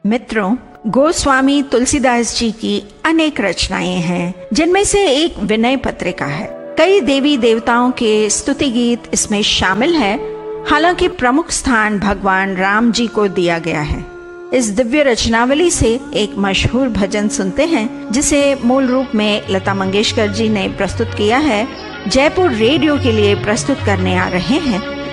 मित्रों, गोस्वामी तुलसीदास जी की अनेक रचनाएं हैं, जिनमें से एक विनय पत्रिका है। कई देवी देवताओं के स्तुति गीत इसमें शामिल है। हालांकि प्रमुख स्थान भगवान राम जी को दिया गया है। इस दिव्य रचनावली से एक मशहूर भजन सुनते हैं, जिसे मूल रूप में लता मंगेशकर जी ने प्रस्तुत किया है। जयपुर रेडियो के लिए प्रस्तुत करने आ रहे हैं